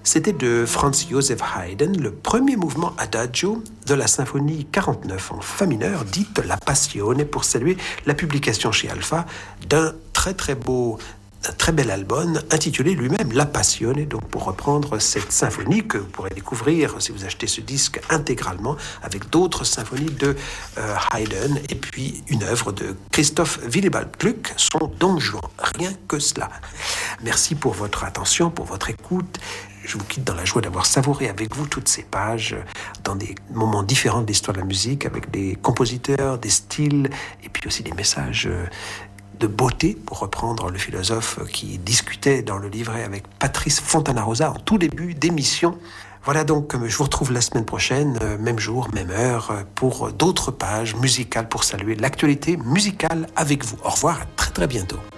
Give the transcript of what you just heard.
C'était de Franz Joseph Haydn, le premier mouvement Adagio de la symphonie 49 en fa mineur, dite La Passione, pour saluer la publication chez Alpha d'un très bel album intitulé lui-même La Passione, donc pour reprendre cette symphonie que vous pourrez découvrir si vous achetez ce disque intégralement avec d'autres symphonies de Haydn et puis une œuvre de Christoph Willibald Gluck, son Don Juan. Rien que cela. Merci pour votre attention, pour votre écoute. Je vous quitte dans la joie d'avoir savouré avec vous toutes ces pages dans des moments différents de l'histoire de la musique, avec des compositeurs, des styles, et puis aussi des messages de beauté, pour reprendre le philosophe qui discutait dans le livret avec Patrice Fontana-Rosa en tout début d'émission. Voilà donc, je vous retrouve la semaine prochaine, même jour, même heure, pour d'autres pages musicales pour saluer l'actualité musicale avec vous. Au revoir, à très très bientôt.